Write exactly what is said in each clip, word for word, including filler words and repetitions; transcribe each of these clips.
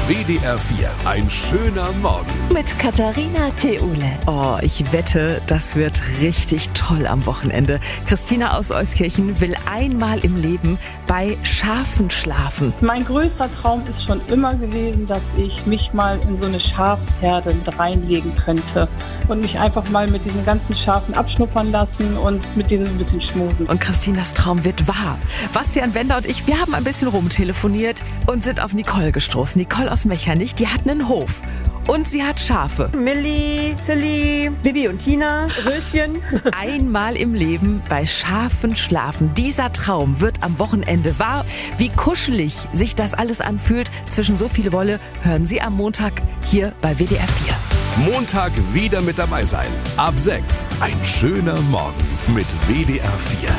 W D R vier, ein schöner Morgen. Mit Katharina Theule. Oh, ich wette, das wird richtig toll am Wochenende. Christina aus Euskirchen will einmal im Leben bei Schafen schlafen. Mein größter Traum ist schon immer gewesen, dass ich mich mal in so eine Schafherde mit reinlegen könnte und mich einfach mal mit diesen ganzen Schafen abschnuppern lassen und mit denen ein bisschen schmusen. Und Christinas Traum wird wahr. Bastian Bender und ich, wir haben ein bisschen rumtelefoniert und sind auf Nicole gestoßen. Nicole aus Mechernich, die hat einen Hof. Und sie hat Schafe. Milli, Silly, Bibi und Tina, Röschen. Einmal im Leben bei Schafen schlafen. Dieser Traum wird am Wochenende wahr. Wie kuschelig sich das alles anfühlt zwischen so viel Wolle, hören Sie am Montag hier bei W D R vier. Montag wieder mit dabei sein. Ab sechs. Ein schöner Morgen mit W D R vier.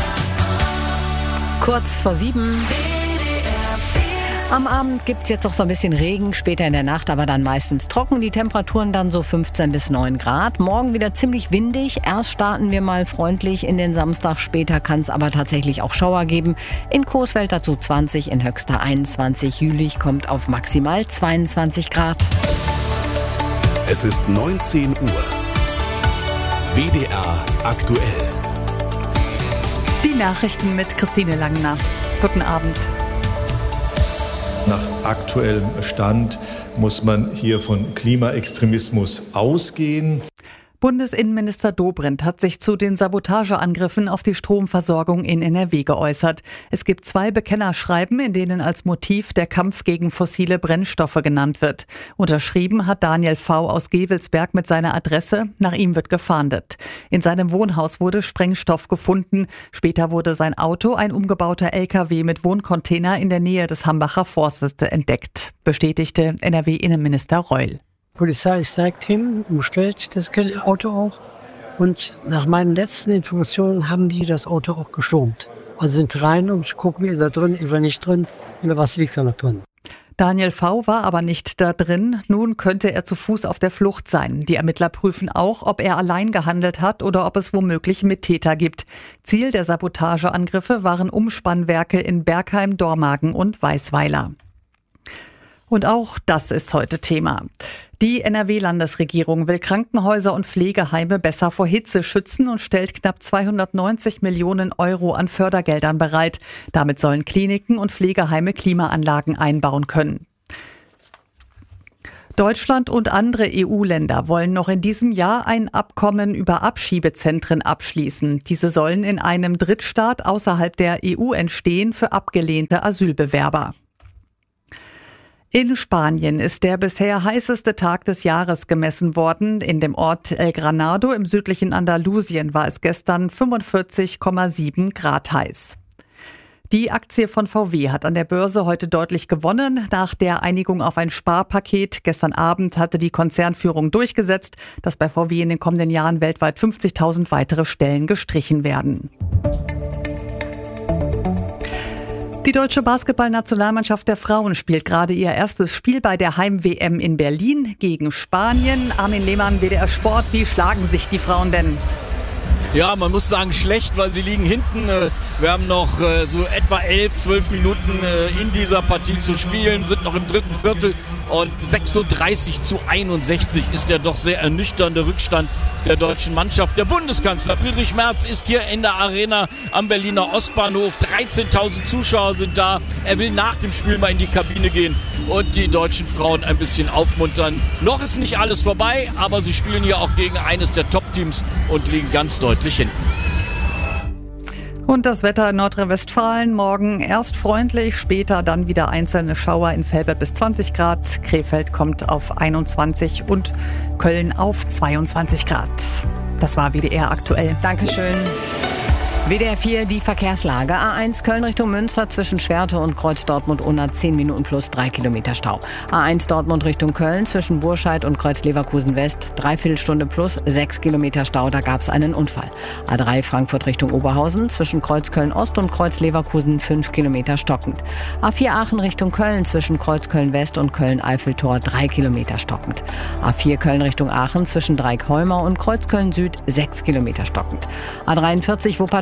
Kurz vor sieben. Am Abend gibt es jetzt noch so ein bisschen Regen, später in der Nacht aber dann meistens trocken. Die Temperaturen dann so fünfzehn bis neun Grad. Morgen wieder ziemlich windig. Erst starten wir mal freundlich in den Samstag, später kann es aber tatsächlich auch Schauer geben. In Coesfeld dazu zwanzig, in Höxter einundzwanzig. Jülich kommt auf maximal zweiundzwanzig Grad. Es ist neunzehn Uhr. W D R aktuell. Die Nachrichten mit Christine Langner. Guten Abend. Nach aktuellem Stand muss man hier von Klimaextremismus ausgehen. Bundesinnenminister Dobrindt hat sich zu den Sabotageangriffen auf die Stromversorgung in N R W geäußert. Es gibt zwei Bekennerschreiben, in denen als Motiv der Kampf gegen fossile Brennstoffe genannt wird. Unterschrieben hat Daniel V. aus Gevelsberg mit seiner Adresse. Nach ihm wird gefahndet. In seinem Wohnhaus wurde Sprengstoff gefunden. Später wurde sein Auto, ein umgebauter L K W mit Wohncontainer, in der Nähe des Hambacher Forstes entdeckt, bestätigte N R W-Innenminister Reul. Die Polizei steigt hin, umstellt das Auto auch. Und nach meinen letzten Informationen haben die das Auto auch gestürmt. Also sind rein und gucken, ist da drin, ist er nicht drin, oder was liegt da noch drin. Daniel V. war aber nicht da drin. Nun könnte er zu Fuß auf der Flucht sein. Die Ermittler prüfen auch, ob er allein gehandelt hat oder ob es womöglich Mittäter gibt. Ziel der Sabotageangriffe waren Umspannwerke in Bergheim, Dormagen und Weißweiler. Und auch das ist heute Thema. Die N R W-Landesregierung will Krankenhäuser und Pflegeheime besser vor Hitze schützen und stellt knapp zweihundertneunzig Millionen Euro an Fördergeldern bereit. Damit sollen Kliniken und Pflegeheime Klimaanlagen einbauen können. Deutschland und andere E U-Länder wollen noch in diesem Jahr ein Abkommen über Abschiebezentren abschließen. Diese sollen in einem Drittstaat außerhalb der E U entstehen für abgelehnte Asylbewerber. In Spanien ist der bisher heißeste Tag des Jahres gemessen worden. In dem Ort El Granado im südlichen Andalusien war es gestern fünfundvierzig Komma sieben Grad heiß. Die Aktie von V W hat an der Börse heute deutlich gewonnen. Nach der Einigung auf ein Sparpaket gestern Abend hatte die Konzernführung durchgesetzt, dass bei V W in den kommenden Jahren weltweit fünfzigtausend weitere Stellen gestrichen werden. Die deutsche Basketballnationalmannschaft der Frauen spielt gerade ihr erstes Spiel bei der Heim-W M in Berlin gegen Spanien. Armin Lehmann, W D R Sport, wie schlagen sich die Frauen denn? Ja, man muss sagen schlecht, weil sie liegen hinten. Wir haben noch so etwa elf, zwölf Minuten in dieser Partie zu spielen, sind noch im dritten Viertel und sechsunddreißig zu einundsechzig ist der doch sehr ernüchternde Rückstand der deutschen Mannschaft. Der Bundeskanzler Friedrich Merz ist hier in der Arena am Berliner Ostbahnhof. dreizehntausend Zuschauer sind da. Er will nach dem Spiel mal in die Kabine gehen und die deutschen Frauen ein bisschen aufmuntern. Noch ist nicht alles vorbei, aber sie spielen hier auch gegen eines der Top-Teams und liegen ganz deutlich hinten. Und das Wetter in Nordrhein-Westfalen morgen erst freundlich, später dann wieder einzelne Schauer in Velbert bis zwanzig Grad. Krefeld kommt auf einundzwanzig und Köln auf zweiundzwanzig Grad. Das war W D R aktuell. Dankeschön. W D R vier, die Verkehrslage. A eins Köln Richtung Münster zwischen Schwerte und Kreuz Dortmund-Unna zehn Minuten plus drei Kilometer Stau. A eins Dortmund Richtung Köln zwischen Burscheid und Kreuz Leverkusen-West dreiviertel Stunde plus sechs Kilometer Stau, da gab es einen Unfall. A drei Frankfurt Richtung Oberhausen zwischen Kreuz Köln-Ost und Kreuz Leverkusen fünf Kilometer stockend. A vier Aachen Richtung Köln zwischen Kreuz Köln-West und Köln-Eiffeltor drei Kilometer stockend. A vier Köln Richtung Aachen zwischen Dreieck-Heumau und Kreuz Köln-Süd sechs Kilometer stockend. A dreiundvierzig Wuppertal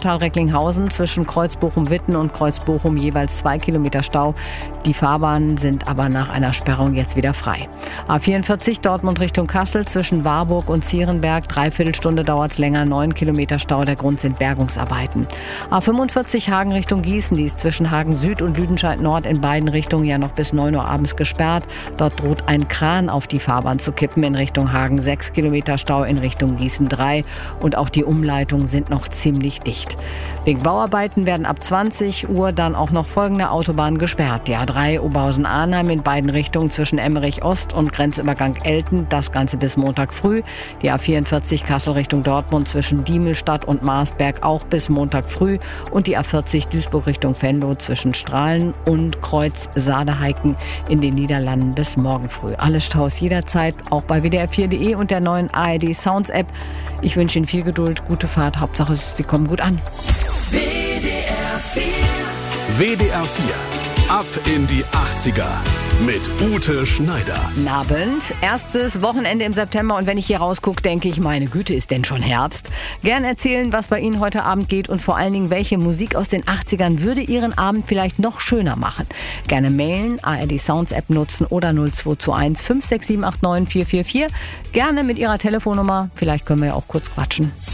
Wuppertal-Recklinghausen zwischen Kreuz Bochum-Witten und Kreuz Bochum jeweils zwei Kilometer Stau. Die Fahrbahnen sind aber nach einer Sperrung jetzt wieder frei. A vierundvierzig Dortmund Richtung Kassel zwischen Warburg und Zierenberg. Dreiviertelstunde dauert es länger, neun Kilometer Stau. Der Grund sind Bergungsarbeiten. A fünfundvierzig Hagen Richtung Gießen. Die ist zwischen Hagen Süd und Lüdenscheid Nord in beiden Richtungen ja noch bis neun Uhr abends gesperrt. Dort droht ein Kran auf die Fahrbahn zu kippen. In Richtung Hagen sechs Kilometer Stau, in Richtung Gießen drei. Und auch die Umleitungen sind noch ziemlich dicht. Wegen Bauarbeiten werden ab zwanzig Uhr dann auch noch folgende Autobahnen gesperrt. Die A drei Oberhausen-Arnheim in beiden Richtungen zwischen Emmerich Ost und Grenzübergang Elten. Das Ganze bis Montag früh. Die A vierundvierzig Kassel Richtung Dortmund zwischen Diemelstadt und Marsberg auch bis Montag früh. Und die A vierzig Duisburg Richtung Venlo zwischen Strahlen und Kreuz Saadeheiken in den Niederlanden bis morgen früh. Alle Staus jederzeit, auch bei W D R vier punkt de und der neuen A R D Sounds App. Ich wünsche Ihnen viel Geduld, gute Fahrt. Hauptsache, Sie kommen gut an. W D R vier. W D R vier. Ab in die achtziger mit Ute Schneider. Guten Abend. Erstes Wochenende im September und wenn ich hier rausgucke, denke ich, meine Güte, ist denn schon Herbst? Gern erzählen, was bei Ihnen heute Abend geht und vor allen Dingen, welche Musik aus den achtzigern würde Ihren Abend vielleicht noch schöner machen. Gerne mailen, A R D Sounds App nutzen oder null zwei zwei eins fünf sechs sieben acht neun vier vier vier. Gerne mit Ihrer Telefonnummer, vielleicht können wir ja auch kurz quatschen.